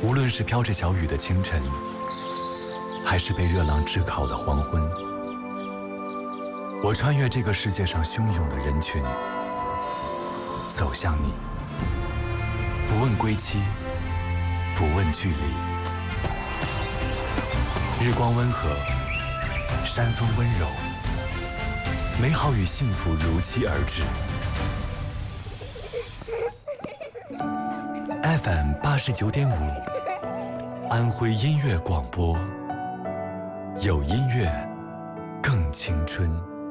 无论是飘着小雨的清晨，还是被热浪炙烤的黄昏，我穿越这个世界上汹涌的人群，走向你，不问归期，不问距离。日光温和，山风温柔，美好与幸福如期而至。FM 89.5，安徽音乐广播，有音乐更青春。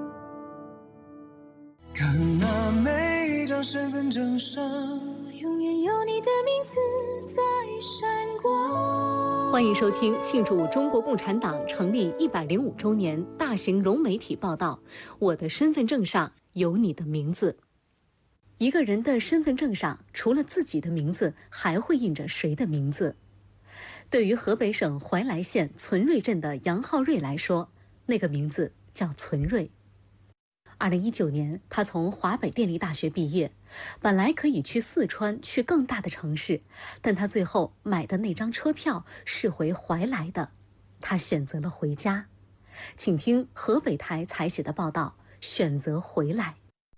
看那每一张身份证上， 永远有你的名字在闪光。 欢迎收听庆祝中国共产党成立105周年大型融媒体报道《我的身份证上有你的名字》。一个人的身份证上，除了自己的名字，还会印着谁的名字？对于河北省怀来县存瑞镇的杨浩瑞来说，那个名字叫存瑞。2019年，他从华北电力大学毕业，本来可以去四川，去更大的城市，但他最后买的那张车票是回怀来的，他选择了回家。请听河北台采写的报道，选择回来。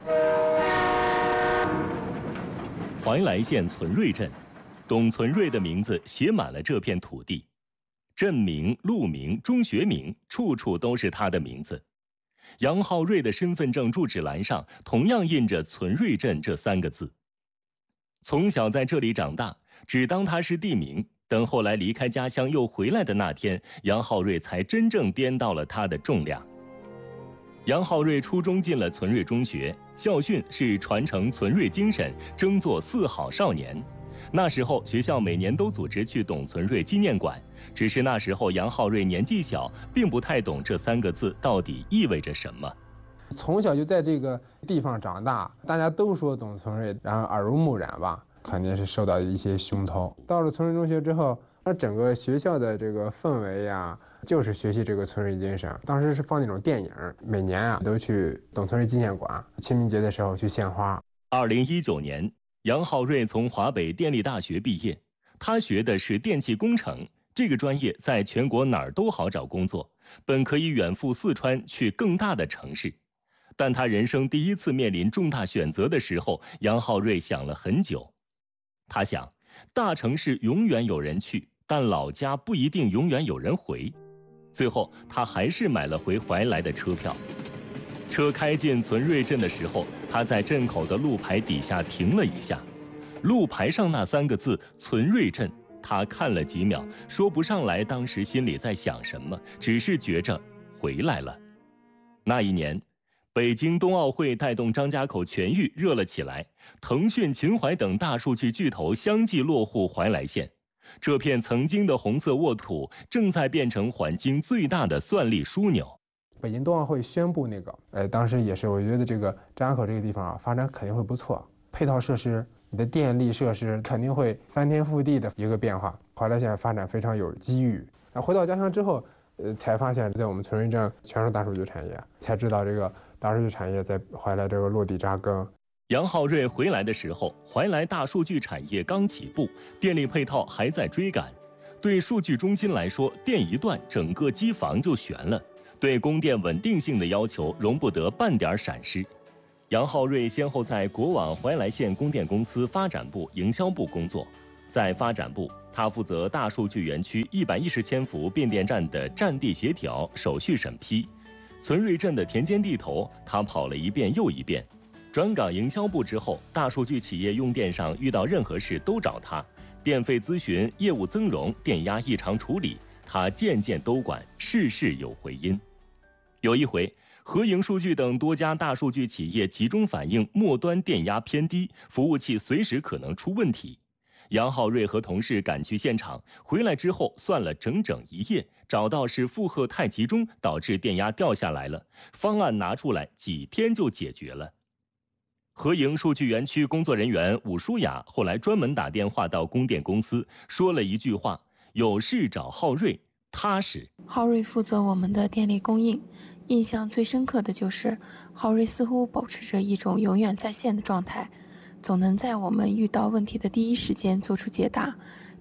怀来县存瑞镇，董存瑞的名字写满了这片土地，镇名、路名、中学名，处处都是他的名字。杨浩瑞的身份证住址栏上同样印着存瑞镇这3个字。从小在这里长大，只当它是地名，等后来离开家乡又回来的那天，杨浩瑞才真正掂到了它的重量。杨浩瑞初中进了存瑞中学，校训是传承存瑞精神，争做4好少年。那时候学校每年都组织去董存瑞纪念馆，只是那时候杨浩瑞年纪小，并不太懂这3个字到底意味着什么。 从小就在这个地方长大，大家都说董存瑞，然后耳濡目染吧，肯定是受到一些熏陶。到了存瑞中学之后，那整个学校的这个氛围呀，就是学习这个存瑞精神。当时是放那种电影，每年啊都去董存瑞纪念馆，清明节的时候去献花。 2019年，杨浩瑞从华北电力大学毕业，他学的是电气工程，这个专业在全国哪儿都好找工作，本可以远赴四川去更大的城市。但他人生第一次面临重大选择的时候，杨浩瑞想了很久。他想，大城市永远有人去，但老家不一定永远有人回。最后，他还是买了回怀来的车票。车开进存瑞镇的时候，他在镇口的路牌底下停了一下，路牌上那3个字“存瑞镇”，他看了几秒，说不上来当时心里在想什么，只是觉着回来了。那一年，北京冬奥会带动张家口全域热了起来，腾讯、秦淮等大数据巨头相继落户怀来县，这片曾经的红色沃土正在变成环京最大的算力枢纽。 北京冬奥会宣布那个，当时也是，我觉得这个张家口这个地方啊，发展肯定会不错，配套设施、你的电力设施肯定会翻天覆地的一个变化。怀来县发展非常有机遇。回到家乡之后，才发现，在我们存瑞镇全是大数据产业，才知道这个大数据产业在怀来这个落地扎根。 杨浩瑞回来的时候，怀来大数据产业刚起步，电力配套还在追赶。对数据中心来说，电一断，整个机房就悬了。对供电稳定性的要求容不得半点闪失。杨浩瑞先后在国网怀来县供电公司发展部、营销部工作。在发展部，他负责大数据园区110千伏变电站的占地协调、手续审批。存瑞镇的田间地头，他跑了一遍又一遍。转岗营销部之后，大数据企业用电上遇到任何事都找他，电费咨询、业务增容、电压异常处理，他件件都管，事事有回音。有一回，合营数据等多家大数据企业集中反映末端电压偏低，服务器随时可能出问题。杨浩瑞和同事赶去现场，回来之后算了整整1夜，找到是负荷太集中导致电压掉下来了，方案拿出来几天就解决了。合营数据园区工作人员武舒雅后来专门打电话到供电公司，说了一句话：有事找浩瑞，踏实。 浩瑞负责我们的电力供应，印象最深刻的就是浩瑞似乎保持着一种永远在线的状态，总能在我们遇到问题的第一时间做出解答，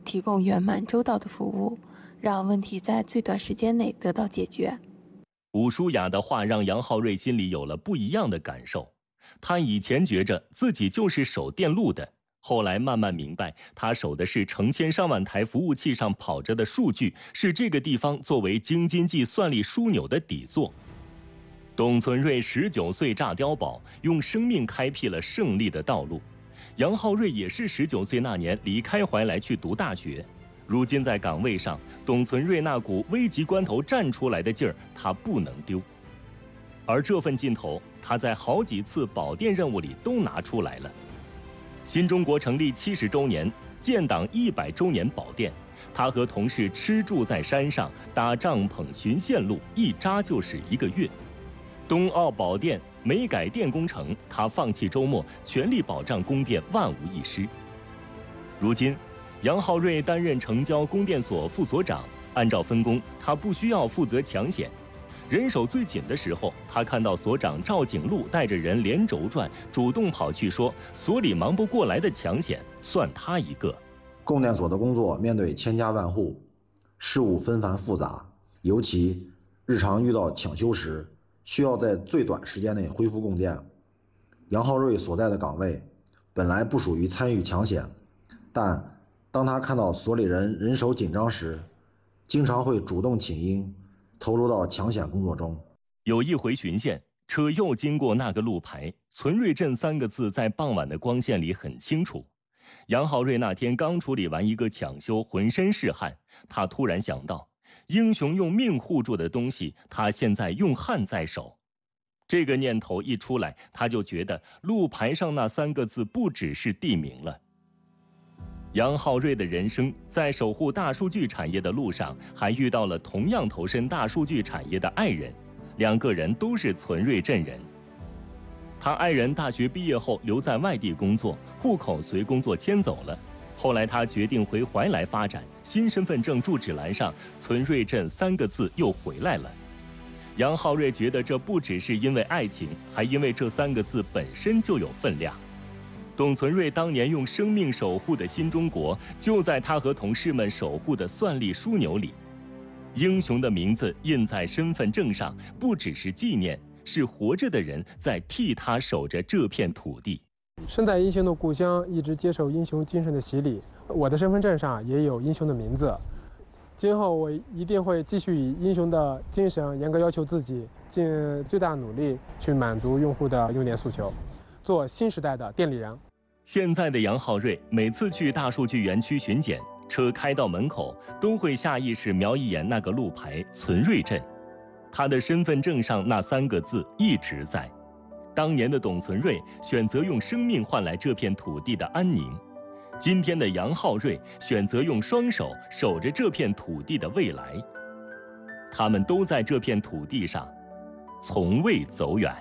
提供圆满周到的服务，让问题在最短时间内得到解决。 吴淑雅的话让杨浩瑞心里有了不一样的感受。他以前觉着自己就是守电路的，后来慢慢明白，他守的是成千上万台服务器上跑着的数据，是这个地方作为京津冀算力枢纽的底座。董存瑞19岁炸碉堡，用生命开辟了胜利的道路。杨浩瑞也是19岁那年离开怀来去读大学。如今在岗位上，董存瑞那股危急关头站出来的劲儿，他不能丢。而这份劲头，他在好几次保电任务里都拿出来了。新中国成立70周年，建党100周年保电，他和同事吃住在山上，搭帐篷巡线路，一扎就是1个月。冬奥保电、煤改电工程，他放弃周末，全力保障供电万无一失。如今，杨浩瑞担任城郊供电所副所长，按照分工，他不需要负责抢险。人手最紧的时候，他看到所长赵景禄带着人连轴转，主动跑去说：“所里忙不过来的抢险，算他一个。” 供电所的工作面对千家万户，事务纷繁复杂，尤其日常遇到抢修时，需要在最短时间内恢复供电。杨浩瑞所在的岗位本来不属于参与抢险，但当他看到所里人手紧张时，经常会主动请缨，投入到抢险工作中。 有一回巡线，车又经过那个路牌，存瑞镇3个字在傍晚的光线里很清楚。杨浩瑞那天刚处理完一个抢修，浑身是汗，他突然想到，英雄用命护住的东西，他现在用汗在守。这个念头一出来，他就觉得路牌上那3个字不只是地名了。杨浩瑞的人生在守护大数据产业的路上，还遇到了同样投身大数据产业的爱人，2个人都是存瑞镇人。他爱人大学毕业后留在外地工作，户口随工作迁走了。后来他决定回怀来发展，新身份证住址栏上存瑞镇3个字又回来了。杨浩瑞觉得这不只是因为爱情，还因为这3个字本身就有分量。董存瑞当年用生命守护的新中国，就在他和同事们守护的算力枢纽里。英雄的名字印在身份证上，不只是纪念，是活着的人在替他守着这片土地。 身在英雄的故乡，一直接受英雄精神的洗礼。我的身份证上也有英雄的名字。今后我一定会继续以英雄的精神严格要求自己，尽最大努力去满足用户的用电诉求，做新时代的电力人。 现在的杨浩瑞每次去大数据园区巡检，车开到门口都会下意识瞄一眼那个路牌存瑞镇，他的身份证上那3个字一直在。当年的董存瑞选择用生命换来这片土地的安宁，今天的杨浩瑞选择用双手守着这片土地的未来。他们都在这片土地上，从未走远。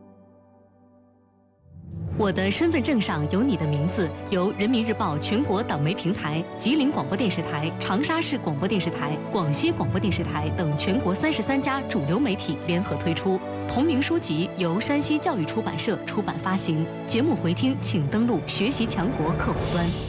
我的身份证上有你的名字，由人民日报全国党媒平台、吉林广播电视台、长沙市广播电视台、广西广播电视台等全国33家主流媒体联合推出。同名书籍由山西教育出版社出版发行。节目回听请登录学习强国客户端。